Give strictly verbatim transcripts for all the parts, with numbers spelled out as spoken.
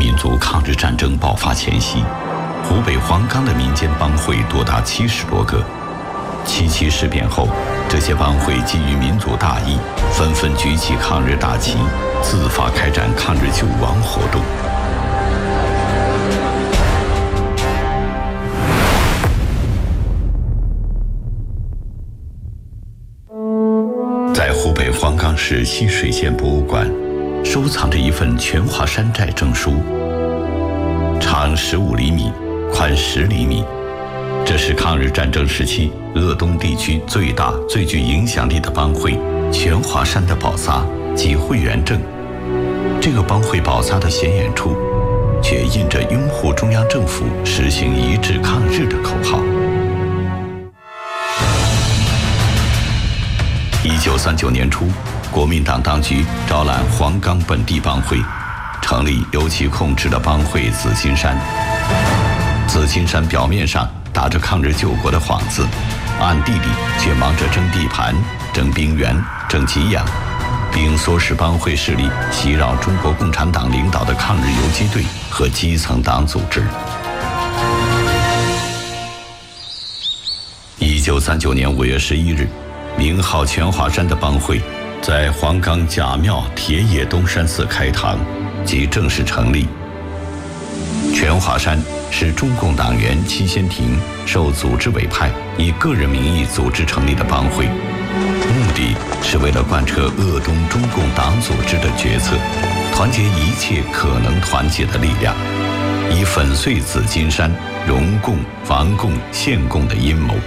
民族抗日战争爆发前夕，湖北黄冈的民间帮会多达七十多个。七七事变后，这些帮会基于民族大义，纷纷举起抗日大旗，自发开展抗日救亡活动。在湖北黄冈市西水县博物馆，收藏着一份全华山寨证书，长十五厘米，宽十厘米。这是抗日战争时期鄂东地区最大、最具影响力的帮会全华山的宝札及会员证。这个帮会宝札的显眼处，却印着拥护中央政府实行一致抗日的口号。一九三九年初，国民党当局招揽黄冈本地帮会，成立由其控制的帮会紫金山。紫金山表面上打着抗日救国的幌子，暗地里却忙着争地盘、争兵员、争给养，并唆使帮会势力袭扰中国共产党领导的抗日游击队和基层党组织。一九三九年五月十一日，名号全华山的帮会在黄冈贾庙铁野东山寺开堂，即正式成立。全华山是中共党员戚先廷受组织委派，以个人名义组织成立的帮会，目的是为了贯彻鄂东中共党组织的决策，团结一切可能团结的力量，以粉碎紫金山容共、防共、限共的阴谋。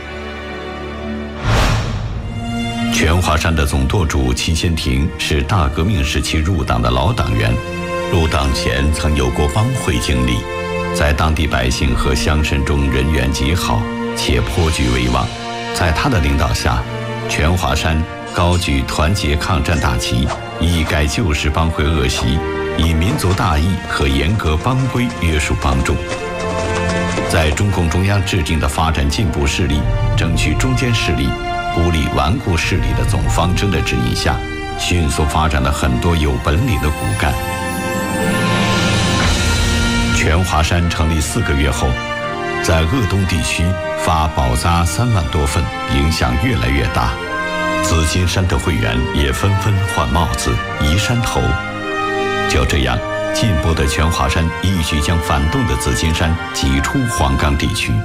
全华山的总舵主戚先廷是大革命时期入党的老党员，入党前曾有过帮会经历，在当地百姓和乡绅中人缘极好，且颇具威望。在他的领导下，全华山高举团结抗战大旗，一改旧式帮会恶习，以民族大义和严格帮规约束帮众。在中共中央制定的发展进步势力、争取中坚势力、孤立顽固势力的总方针的指引下，迅速发展了很多有本领的骨干。全华山成立四个月后，在鄂东地区发宝札三万多份，影响越来越大。紫金山的会员也纷纷换帽子、移山头。就这样，进步的全华山一举将反动的紫金山挤出黄冈地区。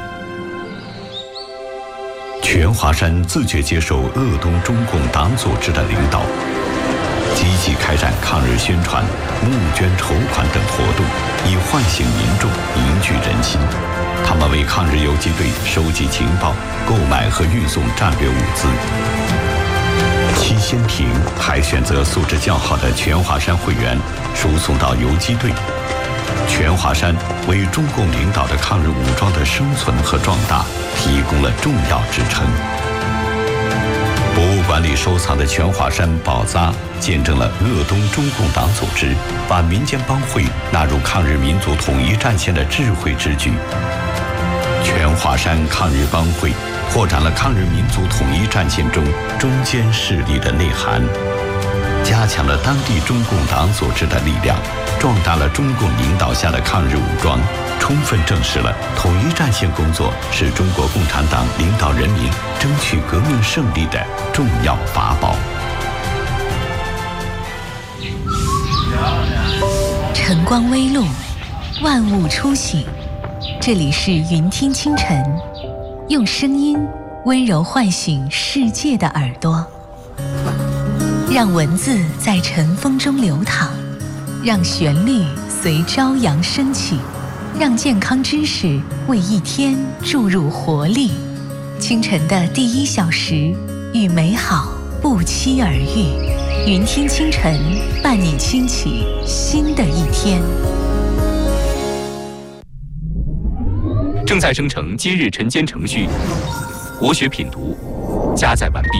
全华山自觉接受鄂东中共党组织的领导，积极开展抗日宣传、募捐筹款等活动，以唤醒民众、凝聚人心。他们为抗日游击队收集情报、购买和运送战略物资。戚先廷还选择素质较好的全华山会员输送到游击队。全华山为中共领导的抗日武装的生存和壮大提供了重要支撑。博物馆里收藏的全华山宝札，见证了鄂东中共党组织把民间帮会纳入抗日民族统一战线的智慧之举。全华山抗日帮会扩展了抗日民族统一战线中中坚势力的内涵，加强了当地中共党组织的力量，壮大了中共领导下的抗日武装，充分证实了统一战线工作是中国共产党领导人民争取革命胜利的重要法宝。 晨光微露，万物初醒。这里是云听清晨，用声音温柔唤醒世界的耳朵，让文字在晨风中流淌，让旋律随朝阳升起，让健康知识为一天注入活力。清晨的第一小时，与美好不期而遇。云听清晨，伴你轻启新的一天。 正在生成今日晨间程序，国学品读加载完毕。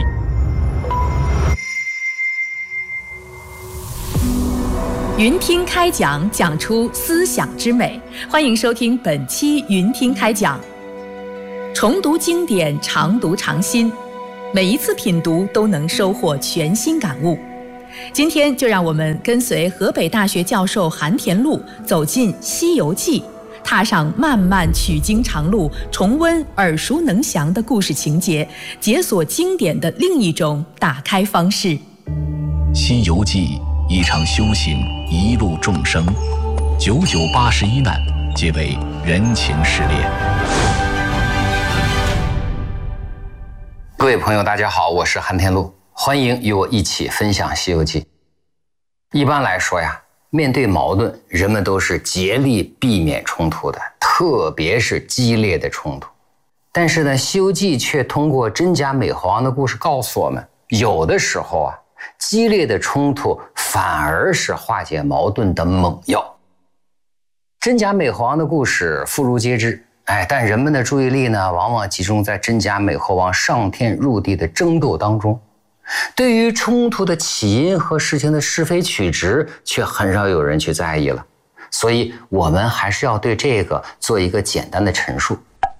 云听开讲，讲出思想之美。欢迎收听本期云听开讲。重读经典，常读常新，每一次品读都能收获全新感悟。 今天就让我们跟随河北大学教授韩田禄走进《西游记》，踏上漫漫取经长路，重温耳熟能详的故事情节，解锁经典的另一种打开方式。《 西游记》一场修行，一路众生，九九八十一难，皆为人情失恋。 各位朋友，大家好，我是韩田禄，欢迎与我一起分享《西游记》。一般来说呀，面对矛盾，人们都是竭力避免冲突的，特别是激烈的冲突。但是呢，《西游记》却通过真假美猴王的故事告诉我们，有的时候啊，激烈的冲突反而是化解矛盾的猛药。真假美猴王的故事妇孺皆知，哎，但人们的注意力呢，往往集中在真假美猴王上天入地的争斗当中，对于冲突的起因和事情的是非曲直，却很少有人去在意了。所以我们还是要对这个做一个简单的陈述。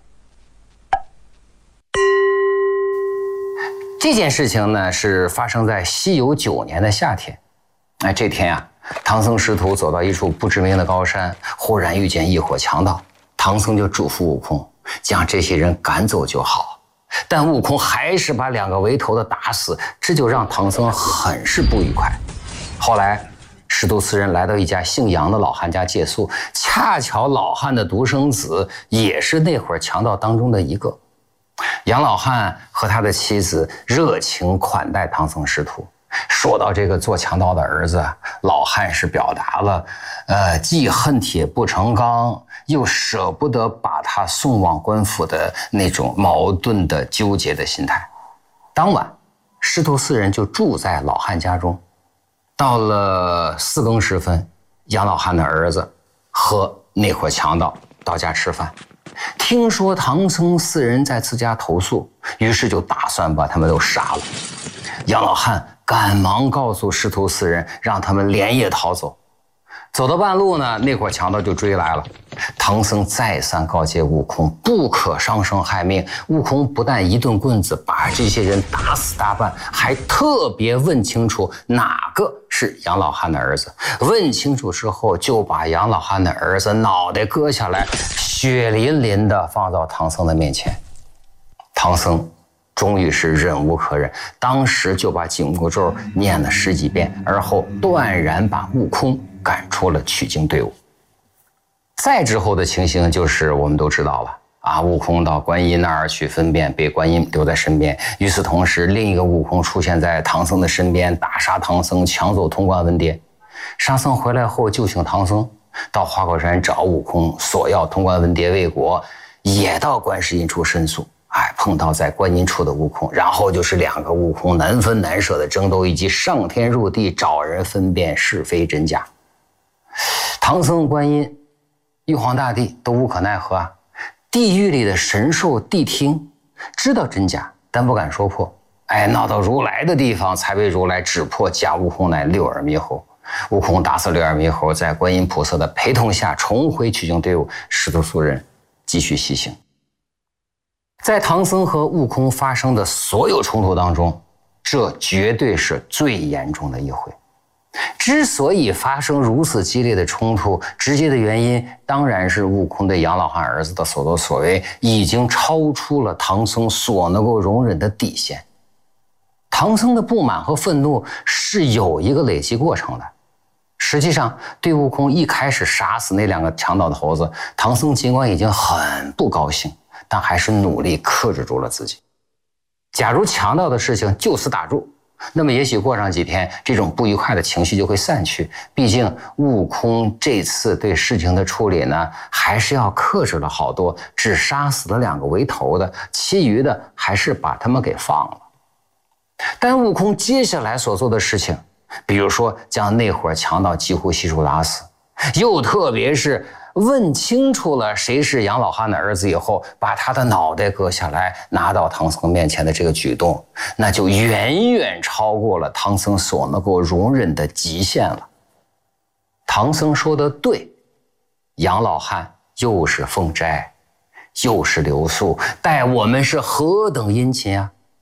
这件事情呢，是发生在西游九年的夏天。哎，这天啊，唐僧师徒走到一处不知名的高山，忽然遇见一伙强盗。唐僧就嘱咐悟空，将这些人赶走就好。但悟空还是把两个围头的打死，这就让唐僧很是不愉快。后来师徒四人来到一家姓杨的老汉家借宿，恰巧老汉的独生子也是那会儿强盗当中的一个。杨老汉和他的妻子热情款待唐僧师徒。说到这个做强盗的儿子，老汉是表达了呃，既恨铁不成钢，又舍不得把他送往官府的那种矛盾的纠结的心态。当晚师徒四人就住在老汉家中。到了四更时分，杨老汉的儿子和那伙强盗到家吃饭，听说唐僧四人在自家投宿，于是就打算把他们都杀了。杨老汉赶忙告诉师徒四人，让他们连夜逃走。走到半路呢，那伙强盗就追来了。唐僧再三告诫悟空不可伤生害命，悟空不但一顿棍子把这些人打死大半，还特别问清楚哪个是杨老汉的儿子。问清楚之后，就把杨老汉的儿子脑袋割下来，血淋淋的放到唐僧的面前。唐僧终于是忍无可忍，当时就把紧箍咒念了十几遍，而后断然把悟空赶出了取经队伍。再之后的情形就是我们都知道了啊，悟空到观音那儿去分辨，被观音留在身边。与此同时，另一个悟空出现在唐僧的身边，大杀唐僧，抢走通关文牒。沙僧回来后救醒唐僧，到花果山找悟空索要通关文牒未果，也到观世音处申诉。哎，碰到在观音处的悟空，然后就是两个悟空难分难舍的争斗，以及上天入地找人分辨是非真假。唐僧、观音、玉皇大帝都无可奈何啊！地狱里的神兽谛听知道真假，但不敢说破。哎，闹到如来的地方，才被如来指破假悟空乃六耳猕猴。悟空打死六耳猕猴，在观音菩萨的陪同下重回取经队伍，师徒四人继续西行。在唐僧和悟空发生的所有冲突当中，这绝对是最严重的一回。之所以发生如此激烈的冲突，直接的原因当然是悟空对杨老汉儿子的所作所为已经超出了唐僧所能够容忍的底线。唐僧的不满和愤怒是有一个累积过程的。实际上，对悟空一开始杀死那两个强盗的猴子，唐僧尽管已经很不高兴，但还是努力克制住了自己。假如强盗的事情就此打住，那么也许过上几天，这种不愉快的情绪就会散去。毕竟悟空这次对事情的处理呢，还是要克制了好多，只杀死了两个围头的，其余的还是把他们给放了。但悟空接下来所做的事情，比如说将那伙强盗几乎悉数打死，又特别是问清楚了谁是杨老汉的儿子以后，把他的脑袋割下来拿到唐僧面前的这个举动，那就远远超过了唐僧所能够容忍的极限了。唐僧说的对，杨老汉又是凤斋，又是留宿，待我们是何等殷勤啊！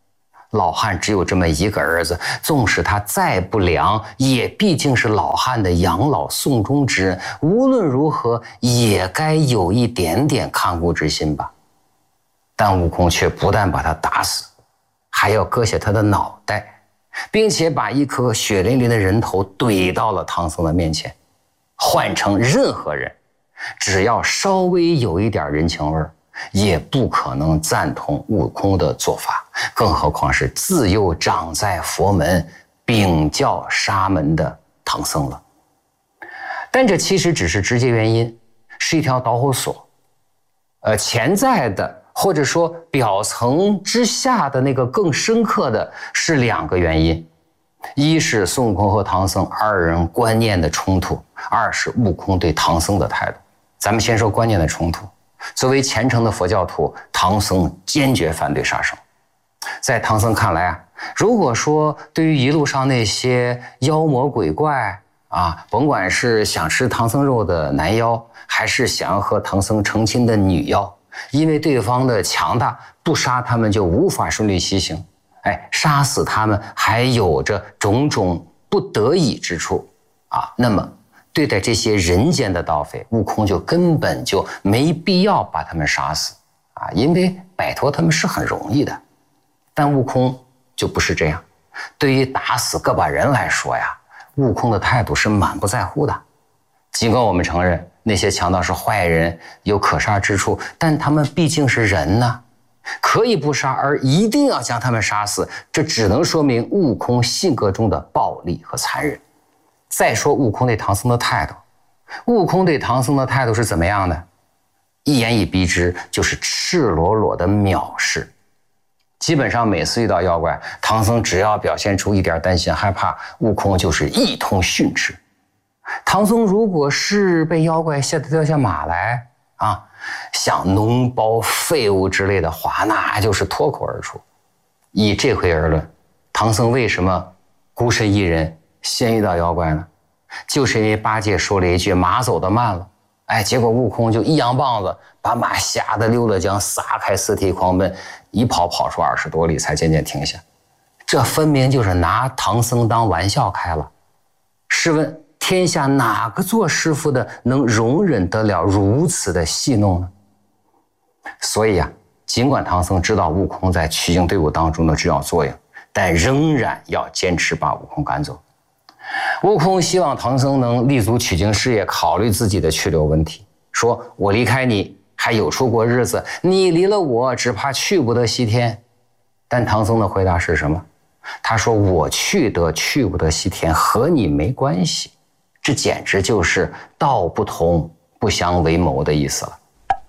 老汉只有这么一个儿子，纵使他再不良，也毕竟是老汉的养老送终之人，无论如何也该有一点点看顾之心吧。但悟空却不但把他打死，还要割下他的脑袋，并且把一颗血淋淋的人头怼到了唐僧的面前。换成任何人，只要稍微有一点人情味儿，也不可能赞同悟空的做法，更何况是自幼长在佛门秉教沙门的唐僧了。但这其实只是直接原因，是一条导火索。呃，潜在的或者说表层之下的那个更深刻的是两个原因：一是孙悟空和唐僧二人观念的冲突，二是悟空对唐僧的态度。咱们先说观念的冲突。作为虔诚的佛教徒，唐僧坚决反对杀生。在唐僧看来啊，如果说对于一路上那些妖魔鬼怪啊，甭管是想吃唐僧肉的男妖，还是想要和唐僧成亲的女妖，因为对方的强大，不杀他们就无法顺利西行。哎，杀死他们还有着种种不得已之处啊。那么对待这些人间的盗匪，悟空就根本就没必要把他们杀死啊，因为摆脱他们是很容易的。但悟空就不是这样，对于打死个把人来说呀，悟空的态度是满不在乎的。尽管我们承认那些强盗是坏人，有可杀之处，但他们毕竟是人呢，可以不杀，而一定要将他们杀死，这只能说明悟空性格中的暴力和残忍。再说悟空对唐僧的态度，悟空对唐僧的态度是怎么样的？一言以蔽之，就是赤裸裸的藐视。基本上每次遇到妖怪，唐僧只要表现出一点担心害怕，悟空就是一通训斥。唐僧如果是被妖怪吓得掉下马来啊，像脓包废物之类的话，那就是脱口而出。以这回而论，唐僧为什么孤身一人先遇到妖怪呢？就是因为八戒说了一句马走得慢了，哎，结果悟空就一扬棒子，把马吓得溜了缰，撒开四蹄狂奔，一跑跑出二十多里才渐渐停下。这分明就是拿唐僧当玩笑开了。试问天下哪个做师傅的能容忍得了如此的戏弄呢？所以啊，尽管唐僧知道悟空在取经队伍当中的重要作用，但仍然要坚持把悟空赶走。悟空希望唐僧能立足取经事业，考虑自己的去留问题，说我离开你还有出过日子，你离了我只怕去不得西天。但唐僧的回答是什么？他说我去得去不得西天和你没关系。这简直就是道不同不相为谋的意思了。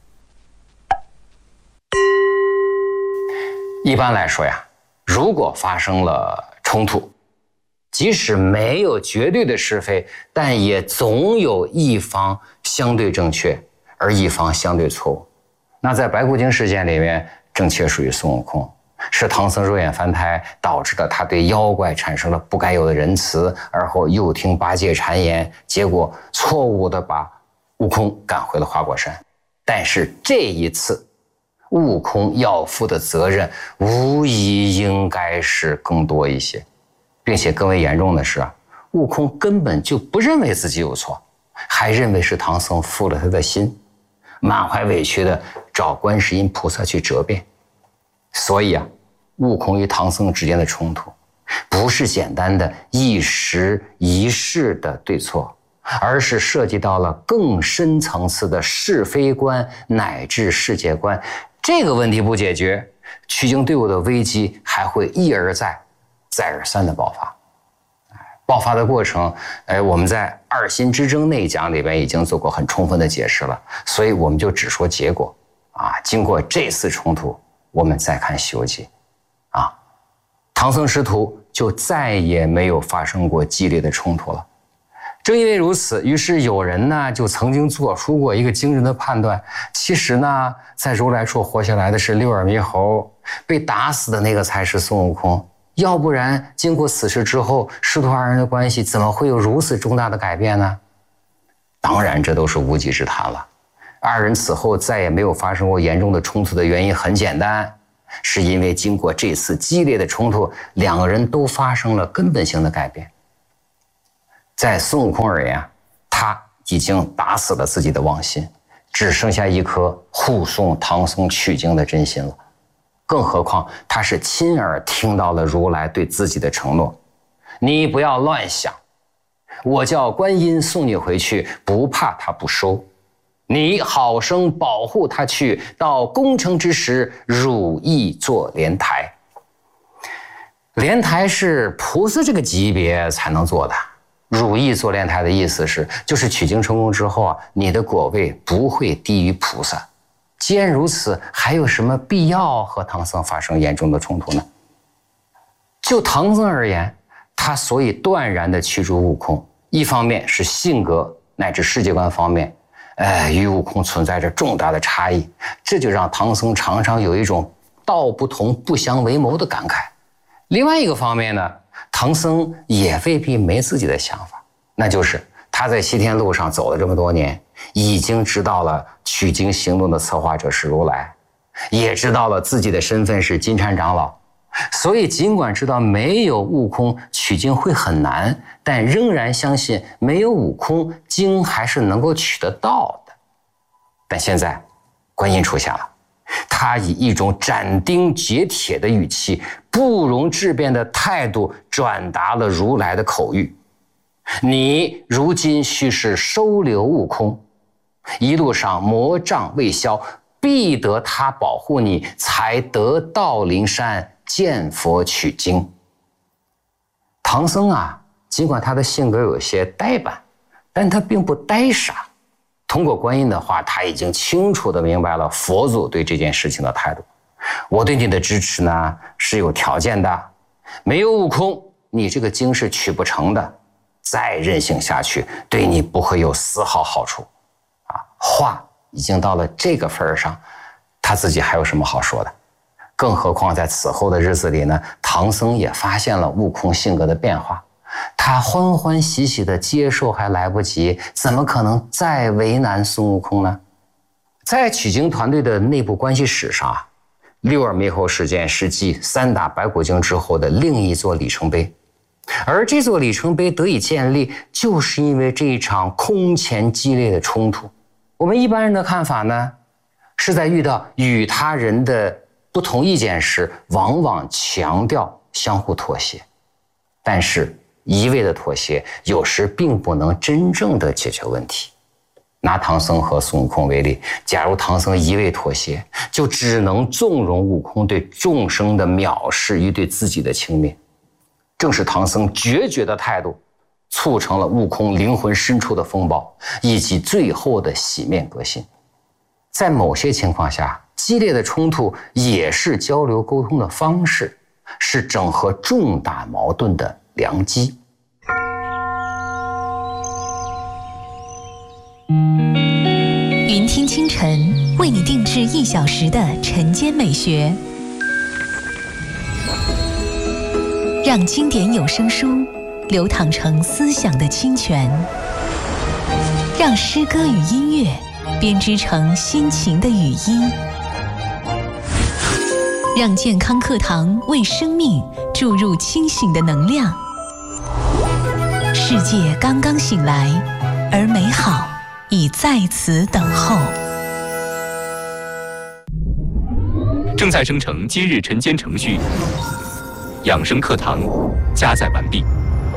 一般来说呀，如果发生了冲突，即使没有绝对的是非，但也总有一方相对正确，而一方相对错误。那在白骨精事件里面，正确属于孙悟空，是唐僧肉眼凡胎，导致了他对妖怪产生了不该有的仁慈，而后又听八戒谗言，结果错误的把悟空赶回了花果山。但是这一次，悟空要负的责任无疑应该是更多一些，并且更为严重的是啊，悟空根本就不认为自己有错，还认为是唐僧负了他的心，满怀委屈的找观世音菩萨去责辩。所以啊，悟空与唐僧之间的冲突不是简单的一时一事的对错，而是涉及到了更深层次的是非观乃至世界观。这个问题不解决，取经队伍的危机还会一而再再而三的爆发。爆发的过程，哎，我们在二心之争那一讲里边已经做过很充分的解释了，所以我们就只说结果啊。经过这次冲突，我们再看《西游记》啊，唐僧师徒就再也没有发生过激烈的冲突了。正因为如此，于是有人呢就曾经做出过一个惊人的判断，其实呢，在如来处活下来的是六耳猕猴，被打死的那个才是孙悟空。要不然经过此事之后，师徒二人的关系怎么会有如此重大的改变呢？当然这都是无稽之谈了。二人此后再也没有发生过严重的冲突的原因很简单， 是因为经过这次激烈的冲突，两个人都发生了根本性的改变。在孙悟空而言，他已经打死了自己的妄心，只剩下一颗护送唐僧取经的真心了。更何况他是亲耳听到了如来对自己的承诺：你不要乱想，我叫观音送你回去，不怕他不收，你好生保护他去，到功成之时，汝意做莲台。莲台是菩萨这个级别才能做的，汝意做莲台的意思是，就是取经成功之后啊，你的果位不会低于菩萨。既然如此，还有什么必要和唐僧发生严重的冲突呢？就唐僧而言，他所以断然地驱逐悟空，一方面是性格乃至世界观方面，哎，与悟空存在着重大的差异，这就让唐僧常常有一种道不同不相为谋的感慨。另外一个方面呢，唐僧也未必没自己的想法，那就是他在西天路上走了这么多年，已经知道了取经行动的策划者是如来，也知道了自己的身份是金蝉长老，所以尽管知道没有悟空取经会很难，但仍然相信没有悟空经还是能够取得到的。但现在观音出现了，他以一种斩钉截铁的语气，不容置辩的态度转达了如来的口谕：你如今须是收留悟空，一路上魔障未消，必得他保护你，才得到灵山见佛取经。唐僧啊，尽管他的性格有些呆板，但他并不呆傻。通过观音的话，他已经清楚地明白了佛祖对这件事情的态度。我对你的支持呢，是有条件的，没有悟空，你这个经是取不成的。再任性下去，对你不会有丝毫好处。啊，话已经到了这个份上，他自己还有什么好说的？更何况在此后的日子里呢，唐僧也发现了悟空性格的变化，他欢欢喜喜的接受还来不及，怎么可能再为难孙悟空呢？在取经团队的内部关系史上啊，六耳猕猴事件是继三打白骨精之后的另一座里程碑。而这座里程碑得以建立，就是因为这一场空前激烈的冲突。我们一般人的看法呢，是在遇到与他人的不同意见时，往往强调相互妥协。但是一味的妥协，有时并不能真正的解决问题。拿唐僧和孙悟空为例，假如唐僧一味妥协，就只能纵容悟空对众生的藐视与对自己的轻蔑。正是唐僧决绝的态度，促成了悟空灵魂深处的风暴，以及最后的洗面革新。在某些情况下，激烈的冲突也是交流沟通的方式，是整合重大矛盾的良机。 云听清晨为你定制一小时的晨间美学，让经典有声书流淌成思想的清泉，让诗歌与音乐编织成心情的语音，让健康课堂为生命注入清醒的能量。世界刚刚醒来，而美好已在此等候。 正在生成今日晨间程序，养生课堂加载完毕。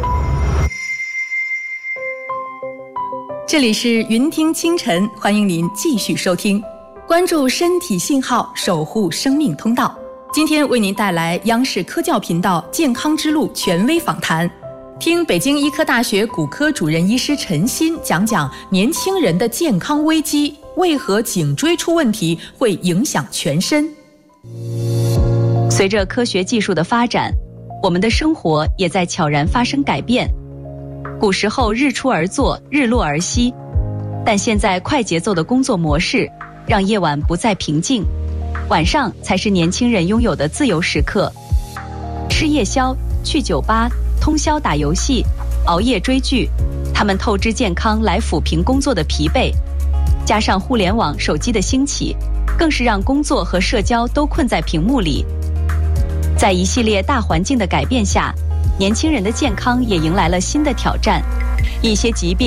这里是云听清晨，欢迎您继续收听，关注身体信号，守护生命通道。今天为您带来央视科教频道健康之路权威访谈，听北京医科大学骨科主任医师陈鑫讲讲年轻人的健康危机，为何颈椎出问题会影响全身。 随着科学技术的发展，我们的生活也在悄然发生改变。古时候日出而作，日落而息，但现在快节奏的工作模式让夜晚不再平静，晚上才是年轻人拥有的自由时刻。吃夜宵，去酒吧，通宵打游戏，熬夜追剧，他们透支健康来抚平工作的疲惫。 加上互联网、手机的兴起，更是让工作和社交都困在屏幕里。在一系列大环境的改变下，年轻人的健康也迎来了新的挑战，一些疾病